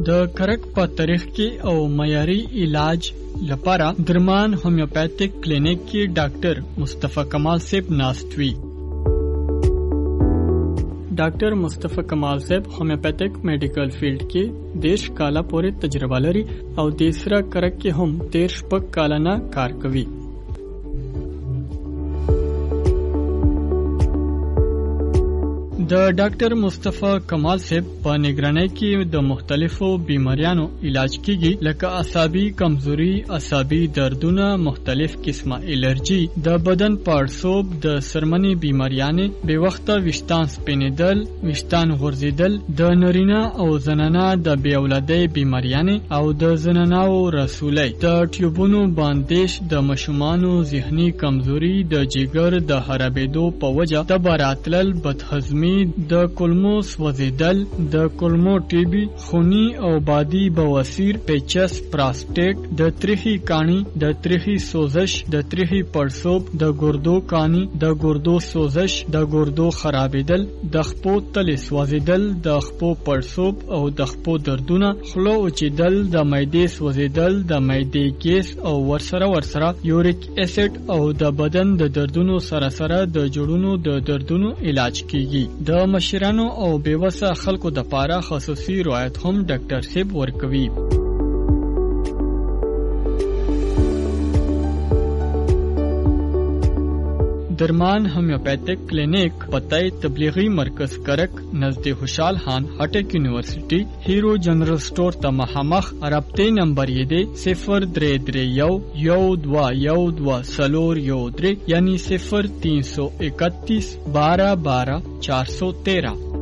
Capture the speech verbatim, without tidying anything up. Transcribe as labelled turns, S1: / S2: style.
S1: د کرک په تاریخ کې او معیاري علاج لپاره درمان هومیوپیتھک کلینیک کې ډاکټر مصطفی کمال صاحب ناست وی. ډاکټر مصطفی کمال صاحب هومیوپیتھک میډیکل فیلډ کې دیش کاله پورې تجربه لري او د سره کرک کې هم تیر شپږ کاله کار کوي. د ډاکټر مصطفی کمال صاحب په نگرانی کې د مختلفو بیماریانو علاج کیږي لکه اعصابي کمزوري، اعصابي دردونه، مختلف قسمه الرجی، د بدن پړسوب، د سرمنی بیماریانې، بې وخته ویښتان سپینېدل، ویښتان غورځېدل، د نارینه او زنانه د بې اولادۍ بیماریانې او د زنانو رسولۍ، د ټیوبونو باندیش، د ماشومانو ذهني کمزوري، د جګر د خرابېدو په وجه د باراتلل، بدهضمي، د کولمو سوځیدل، د کولمو ټیبي، خونی او بادي بواسیر، پیچس، پراسټیټ، د تریخي کانی، د تریخي سوزش، د تریخي پړسوب، د ګردو کانی، د ګردو سوزش، د ګردو خرابېدل، د خپو تلې سوځیدل، د خپو پړسوب او د خپو دردونه، خلو اوچېدل، د معدې سوځیدل، د معدې ګیس او ورسره ورسره یوریک اسید او د بدن د دردونو سره سره د جوړونو د دردونو علاج کیږي. د مشرانو او بیوسه خلکو د پاره خصوصي رعایت هم ډاکټر صاحب ورکوي. درمان هومیوپیتھک کلینک پتہ تبلیغی مرکز کرک نزد خوشحال خان هټک یونیورسٹی هیرو جنرل سٹور ته مخامخ. رابطه نمبر یې دی صفر درې درې یو یو دوا یو دوا سلور یو درې یعنی صفر تین سو اکتیس بارہ بارہ چار سو تیرہ.